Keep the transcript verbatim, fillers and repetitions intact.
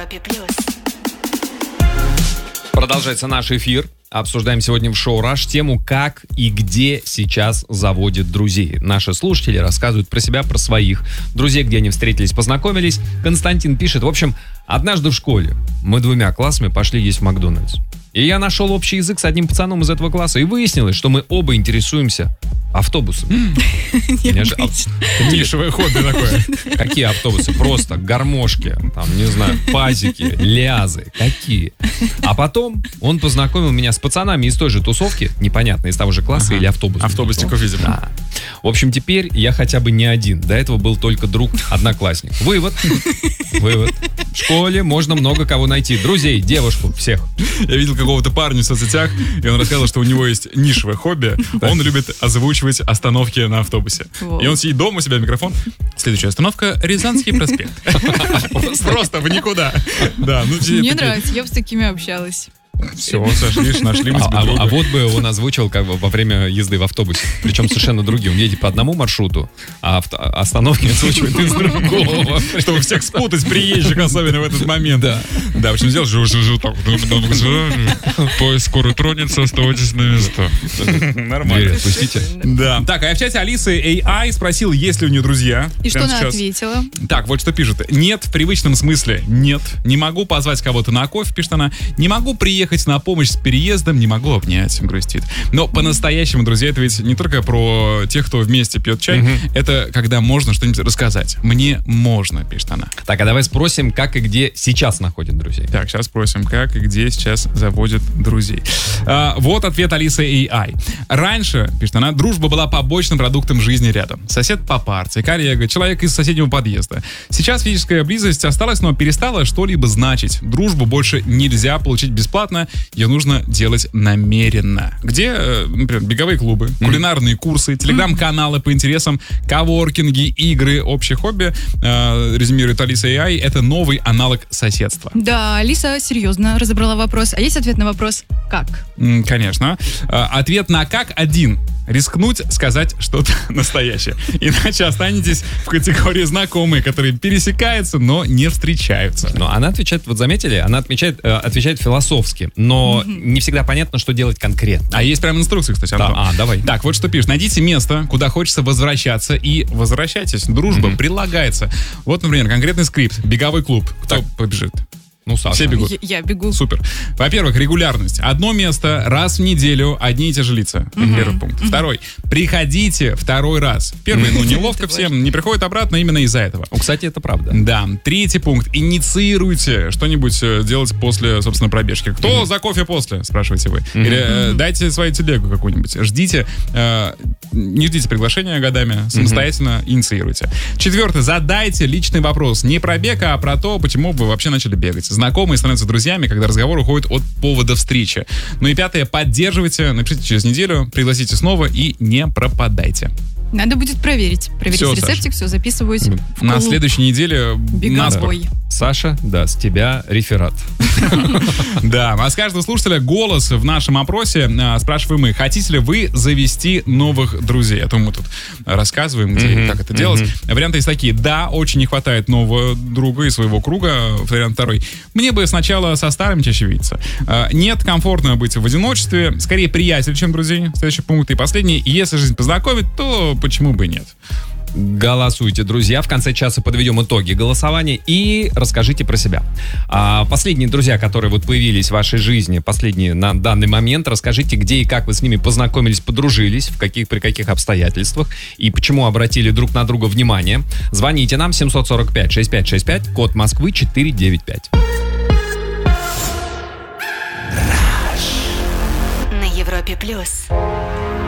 Европе плюс. Продолжается наш эфир. Обсуждаем сегодня в шоу «Раш» тему «Как и где сейчас заводят друзей». Наши слушатели рассказывают про себя, про своих друзей, где они встретились, познакомились. Константин пишет: в общем, однажды в школе мы двумя классами пошли есть в Макдональдс. И я нашел общий язык с одним пацаном из этого класса, и выяснилось, что мы оба интересуемся автобусами. Нишевое хобби такое. Какие автобусы? Просто гармошки, там, не знаю, пазики, лязы. Какие? А потом он познакомил меня с пацанами из той же тусовки, непонятно, из того же класса или автобуса. Автобусников, видимо. Да. В общем, теперь я хотя бы не один. До этого был только друг-одноклассник. Вывод. Вывод. В школе можно много кого найти. Друзей, девушку, всех. Я видел какого-то парня в соцсетях, и он рассказал, что у него есть нишевое хобби. Он любит озвучивать остановки на автобусе. И он сидит дома, у себя микрофон. Следующая остановка — Рязанский проспект. Просто в никуда. Мне нравится, я бы с такими общалась. Все, сошлись, нашли мы себе а, друга. а вот бы он озвучил как бы во время езды в автобусе. Причем совершенно другие. Он едет по одному маршруту, а авто, остановки озвучивает из другого. Чтобы всех спутать, приезжих, особенно в этот момент. Да. Да, в общем, сделал жу-жу-жу так. Поезд скоро тронется, оставайтесь на место. Нормально. Дверь отпустите. Да. Так, а я в чате Алисы эй ай спросил, есть ли у нее друзья. И что она ответила? Так, вот что пишет. Нет, в привычном смысле нет. Не могу позвать кого-то на кофе, пишет она. Не могу приехать на помощь с переездом, не могу обнять, грустит. Но по-настоящему, друзья, это ведь не только про тех, кто вместе пьет чай, mm-hmm. это когда можно что-нибудь рассказать. Мне можно, пишет она. Так, а давай спросим, как и где сейчас находят друзей. Так, сейчас спросим, как и где сейчас заводят друзей. А, вот ответ Алисы эй ай. Раньше, пишет она, дружба была побочным продуктом жизни рядом. Сосед по парте, коллега, человек из соседнего подъезда. Сейчас физическая близость осталась, но перестала что-либо значить. Дружбу больше нельзя получить бесплатно, ее нужно делать намеренно. Где, например, беговые клубы, mm-hmm. кулинарные курсы, телеграм-каналы по интересам, коворкинги, игры, общее хобби, э, резюмирует Алиса эй ай, это новый аналог соседства. Да, Алиса серьезно разобрала вопрос. А есть ответ на вопрос «как»? Mm, конечно. Э, ответ на «как» один. Рискнуть сказать что-то настоящее. Иначе останетесь в категории знакомые, которые пересекаются, но не встречаются. Но она отвечает, вот заметили, она отвечает, э, отвечает философски, но mm-hmm. не всегда понятно, что делать конкретно. А есть прям инструкции, кстати, да, Антон. А, давай. Так, вот что пишешь. Найдите место, куда хочется возвращаться, и возвращайтесь. Дружба mm-hmm. прилагается. Вот, например, конкретный скрипт. Беговой клуб. Кто так. побежит? Ну, Саша. Все бегут. Я, я бегу. Супер. Во-первых, регулярность. Одно место раз в неделю, одни и те же лица. Mm-hmm. Первый пункт. Mm-hmm. Второй. Приходите второй раз. Первый, ну, неловко всем, не приходит обратно именно из-за этого. Ну, кстати, это правда. Да. Третий пункт. Инициируйте что-нибудь делать после, собственно, пробежки. Кто mm-hmm. за кофе после, спрашиваете вы. Mm-hmm. Или э, дайте свою телегу какую-нибудь. Ждите. Э, не ждите приглашения годами. Самостоятельно mm-hmm. инициируйте. Четвертый. Задайте личный вопрос. Не про бег, а про то, почему вы вообще начали бегать. Знакомые становятся друзьями, когда разговор уходит от повода встречи. Ну и пятое, поддерживайте, напишите через неделю, пригласите снова и не пропадайте. Надо будет проверить. Проверить все, рецептик, Саша. Все, записываюсь. На следующей неделе беговой. Саша, да, с тебя реферат. Да, а с каждого слушателя голос в нашем опросе. Спрашиваем мы, хотите ли вы завести новых друзей? А то мы тут рассказываем, где, как это делать. Варианты есть такие. Да, очень не хватает нового друга из своего круга. Вариант второй. Мне бы сначала со старым чаще видеться. Нет, комфортно быть в одиночестве. Скорее приятель, чем друзей. Следующий пункт. И последний. Если жизнь познакомит, то почему бы и нет? Голосуйте, друзья. В конце часа подведем итоги голосования и расскажите про себя. А последние друзья, которые вот появились в вашей жизни, последние на данный момент, расскажите, где и как вы с ними познакомились, подружились, в каких, при каких обстоятельствах и почему обратили друг на друга внимание. Звоните нам семь сорок пять шестьдесят пять шестьдесят пять, код Москвы четыре девять пять. На Европе плюс.